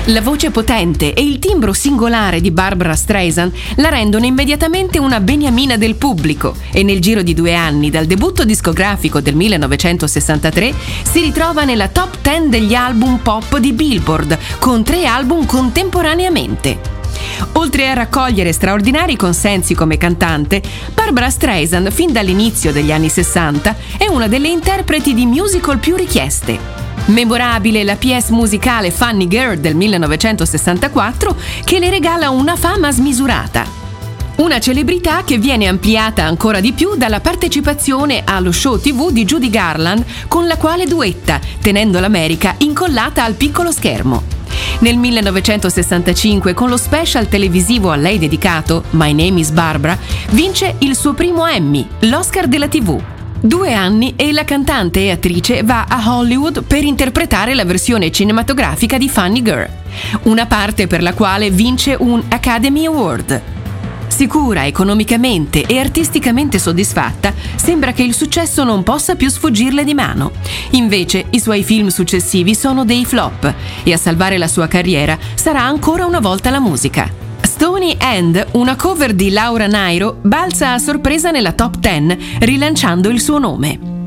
La voce potente e il timbro singolare di Barbra Streisand la rendono immediatamente una beniamina del pubblico e nel giro di 2 anni, dal debutto discografico del 1963, si ritrova nella top 10 degli album pop di Billboard, con 3 album contemporaneamente. Oltre a raccogliere straordinari consensi come cantante, Barbra Streisand, fin dall'inizio degli anni 60, è una delle interpreti di musical più richieste. Memorabile la pièce musicale Funny Girl del 1964, che le regala una fama smisurata. Una celebrità che viene ampliata ancora di più dalla partecipazione allo show TV di Judy Garland, con la quale duetta, tenendo l'America incollata al piccolo schermo. Nel 1965, con lo special televisivo a lei dedicato, My Name is Barbara, vince il suo primo Emmy, l'Oscar della TV. 2 anni e la cantante e attrice va a Hollywood per interpretare la versione cinematografica di Funny Girl, una parte per la quale vince un Academy Award. Sicura economicamente e artisticamente soddisfatta, sembra che il successo non possa più sfuggirle di mano. Invece, i suoi film successivi sono dei flop e a salvare la sua carriera sarà ancora una volta la musica. Stony End, una cover di Laura Nyro, balza a sorpresa nella top 10, rilanciando il suo nome.